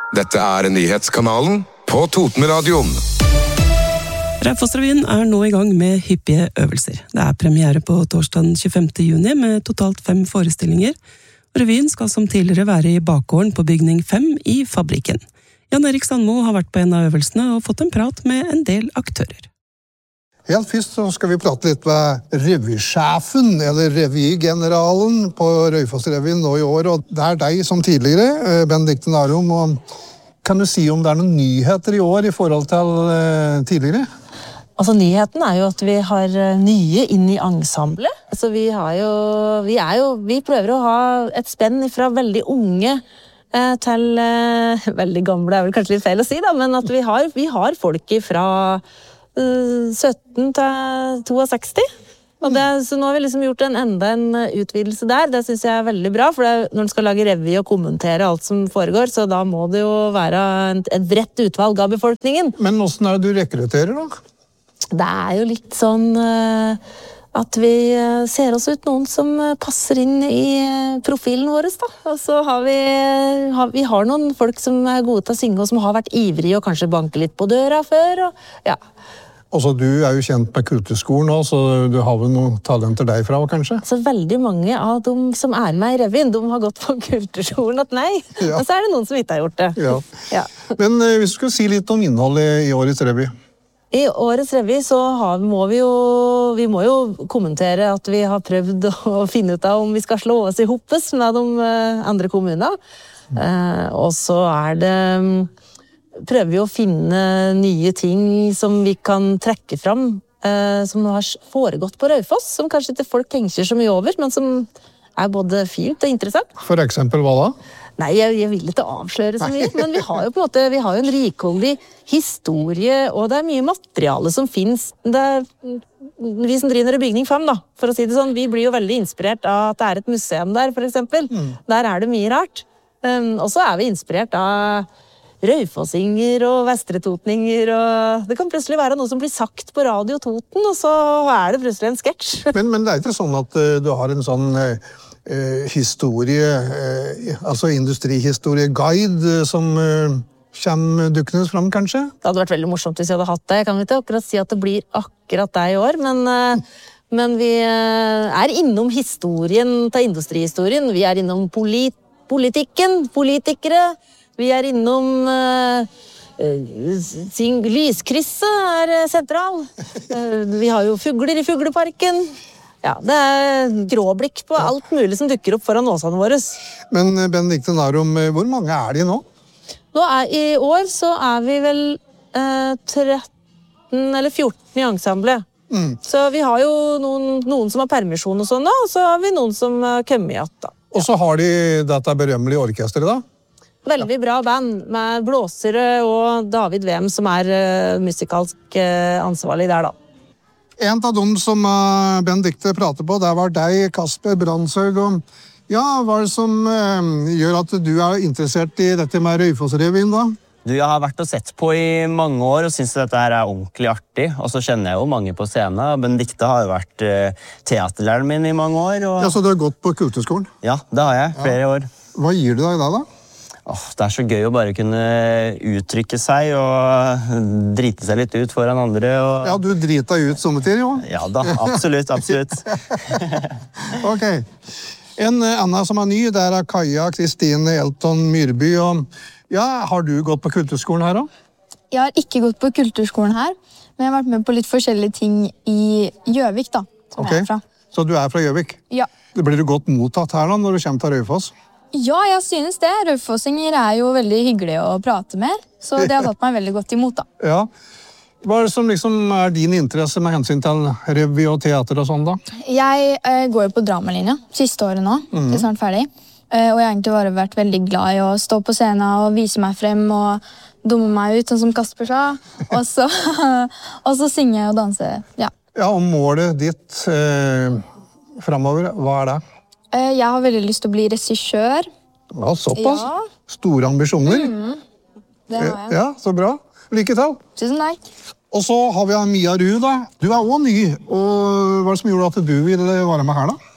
Dette nyhetskanalen på Totenradioen. Raufoss-revyen nå I gang med hyppige øvelser. Det premiere på torsdag 25. juni med totalt 5 forestillinger. Revyen skal som tidligere være I bakgården på bygning 5 I Fabrikken. Jan Erik Sandmo har vært på en av øvelsene og fått en prat med en del aktører. Helt først så skal vi prate litt med revysjefen, eller revygeneralen på Raufoss-revyen nå I år, og det deg som tidligere, Benedikte Narum. Og kan du si om det noen nyheter I år I forhold til tidligere? Altså, nyheten jo at vi har nye inn I ensemblet. Altså, vi prøver å ha et spenn fra veldig unge til veldig gamle, vel kanskje litt feil å si da, men at vi har folk fra 17 til 62. Og så nå har vi liksom gjort enda en utvidelse der. Det synes jeg veldig bra, for når du skal lage revy og kommentere alt som foregår, så da må det jo være et bredt utvalg av befolkningen. Men hvordan det du rekrutterer da? Det jo litt sånn at vi ser oss ut noen som passer inn I profilen vår da. Og så har vi noen folk som gode til å synge og som har vært ivrige og kanskje banke litt på døra før. Og, ja. Og så du jo kjent med kulturskolen også, så du har vel noen talenter derfra kanskje? Så veldig mange av dem som med I revyen, de har gått på kulturskolen at nei. Ja. Og så det noen som ikke har gjort det. Ja. Ja. Men hvis du skulle si litt om innholdet I årets revy? I årets revy så må vi jo kommentere at vi har prøvd å finne ut av om vi skal slå oss I hoppes med de andre kommunene. Og så det prøver vi å finne nye ting som vi kan trekke fram, som har foregått på Raufoss, som kanskje ikke folk tenker så mye over, men som både fint og interessant. For eksempel hva da? Nei, jeg vil ikke avsløre så mye, men vi har jo på en måte, vi har jo en rikholdig historie, og det mye materiale som finnes. Vi som driver i bygning 5 da, for å si det sånn, vi blir jo veldig inspirert av at det et museum der, for eksempel. Der det mye rart. Og så vi inspirert av raufossinger og vestretotninger, og det kan plutselig være noe som blir sagt på Radio Toten, og så det plutselig en sketsj. Men det ikke sånn at du har en sånn historie, altså industrihistorie-guide som kommer dukkende fram, kanskje? Det hadde vært veldig morsomt hvis jeg hadde hatt det. Jeg kan ikke akkurat si at det blir akkurat det I år, men vi innom historien til industrihistorien. Vi innom politikken, politikere. Vi innom lyskrysset sentral. Vi har jo fugler I fugleparken. Ja, det gråblikk på alt mulig som dukker opp foran åsene våre. Men Benedikte Narum, hvor mange de nå? Nå I år så vi vel 13 eller 14 I ensemblet. Så vi har jo noen som har permisjon og sånn da, og så har vi noen som kommer igjen da. Ja. Og så har de dette berømmelige orkestret da? Veldig bra band med blåsere og David Wem som musikalsk ansvarlig der da. En av dem som Benedikte prater på, det var deg, Kasper Brandshaug. Ja, hva det som gjør at du interessert I dette med Raufoss-revyen da? Jeg har vært og sett på I mange år og synes dette ordentlig artig. Og så kjenner jeg jo mange på scenen. Benedikte har jo vært teaterlæreren min I mange år. Og... Ja, så du har gått på kulturskolen? Ja, det har jeg. Flere år. Hva gir det deg da? Det så gøy å bare kunne uttrykke seg og drite seg litt ut foran andre. Og... Ja, du driter ut sommertid, jo. Ja da, absolutt, absolutt. Ok. En annen som ny, det Kaja Kristine Elton Myrby. Og, ja, har du gått på kulturskolen her da? Jeg har ikke gått på kulturskolen her, men jeg har vært med på litt forskjellige ting I Gjøvik da, som jeg fra. Så du fra Gjøvik? Ja. Blir du godt mottatt her da, når du kommer til Raufoss? Ja, jeg synes det. Raufossinger jo veldig hyggelige å prate med, så det har tatt meg veldig godt imot da. Ja. Hva det som liksom din interesse med hensyn til revy og teater og sånn da? Jeg går jo på dramalinja siste året nå, snart ferdig. Og jeg har egentlig bare vært veldig glad I å stå på scenen og vise meg frem og dumme meg ut, sånn som Kasper sa. Og så synge og danse, ja. Ja, og målet ditt fremover, hva det? Jeg har veldig lyst til å bli regissør. Ja, såpass. Ja. Store ambisjoner. Det har jeg. Ja, så bra. Lykke til. Tusen takk. Og så har vi Mia Ruud da. Du også ny, og hva det som gjorde at du ville være med her da?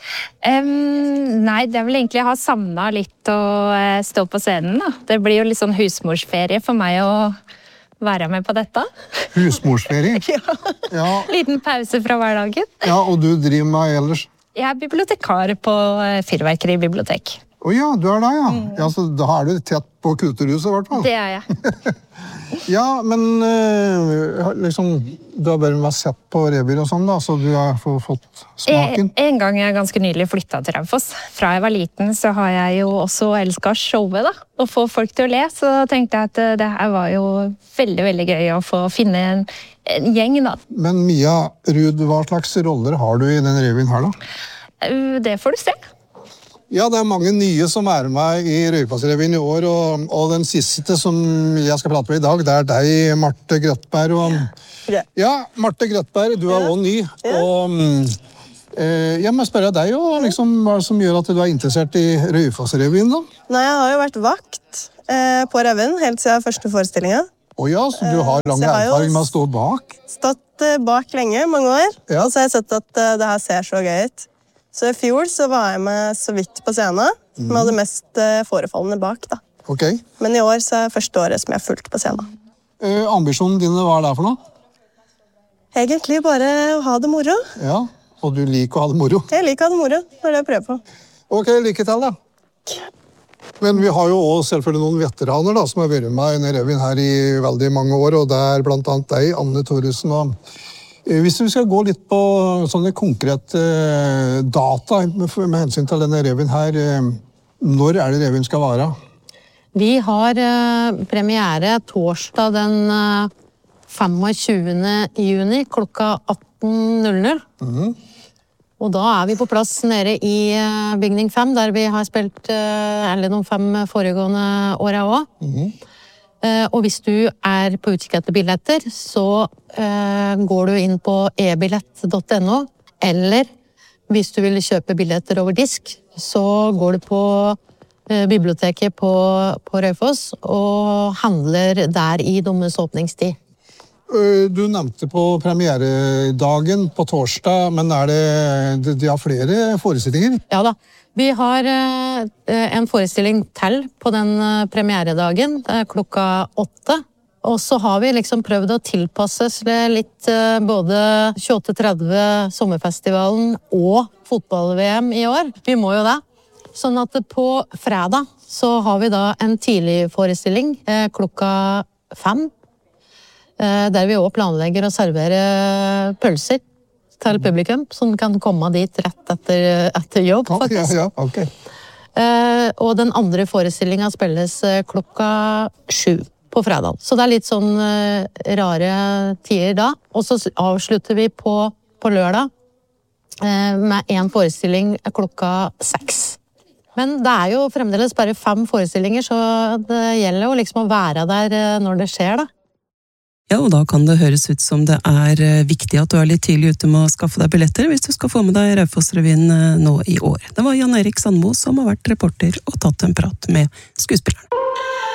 Nei, det er vel egentlig jeg har savnet litt å stå på scenen. Da. Det blir jo litt sånn husmorsferie for meg å være med på dette. Husmorsferie? Ja. Liten pause fra hverdagen. Ja, og du driver med ellers? Jeg er bibliotekar på Fyrverkeri bibliotek. Ja, du er der, ja. Ja, så da er du tett på Kulturhuset, I hvert fall. Det er jeg. Ja, men liksom, du har bare vært sett på revyer og sånn da, så du har fått smaken. En gang jeg ganske nylig flyttet til Raufoss. Fra jeg var liten så har jeg jo også elsket showet da, og få folk til å le, så tenkte jeg at det her var jo veldig, veldig gøy å få finne en gjeng da. Men Mia Ruud, hva slags roller har du I den revyen her da? Det får du se. Ja, det mange nye som med I Raufoss-revyen I år, og den siste som jeg skal prate med I dag, det deg, Marte Grøtberg. Ja, Marte Grøtberg, du også ny. Og jeg må spørre deg, liksom, hva det som gjør at du interessert I Raufoss-revyen da? Nei, jeg har jo vært vakt på revyen, helt siden første forestillingen. Ja, så du har lang erfaring med å stå bak? Stått bak lenge, mange år, og så har jeg sett at det her ser så gøy ut. Så I fjor så var jeg med så vidt på scenen, med det mest forefallende bak da. Ok. Men I år så det første året som jeg fulgt på scenen. Ambisjonen dine, hva det for noe? Egentlig bare å ha det moro. Ja, og du liker å ha det moro? Jeg liker å ha det moro, det det jeg prøver på. Ok, lykke til da. Men vi har jo også selvfølgelig noen veteraner da, som har vært med I denne revyen her I veldig mange år, og det blant annet deg, Anne Thoresen og Hvis vi skal gå litt på sånne konkrete data med hensyn til denne revyen her, når det revyen skal være? Vi har premiere torsdag den 25. juni klokka 18:00. Og da vi på plass nede I bygning 5, der vi har spilt de 5 foregående årene også. Og hvis du på utkikk etter billetter, så går du inn på ebillett.no, eller hvis du vil kjøpe billetter over disk, så går du på biblioteket på Raufoss og handler der I deres åpningstid. Du nevnte på premieredagen på torsdag, men de har flere forestillinger? Ja da. Vi har en forestilling til på den premieredagen klokka 8. Og så har vi liksom prøvd å tilpasse litt både 28-30 sommerfestivalen og fotball-VM I år. Vi må jo det. Sånn at på fredag så har vi da en tidlig forestilling klokka 5. Der vi også planlegger å servere pølser til publikum, som kan komme dit rett etter jobb, faktisk. Ja, ok. Og den andre forestillingen spilles klokka 7 på fredag. Så det litt sånn rare tider da. Og så avslutter vi på lørdag med en forestilling klokka 6. Men det jo fremdeles bare 5 forestillinger, så det gjelder jo liksom å være der når det skjer da. Ja, og da kan det høres ut som det viktig at du litt tidlig ute med å skaffe deg billetter hvis du skal få med deg Raufoss-revyen nå I år. Det var Jan Erik Sandmo som har vært reporter og tatt en prat med skuespilleren.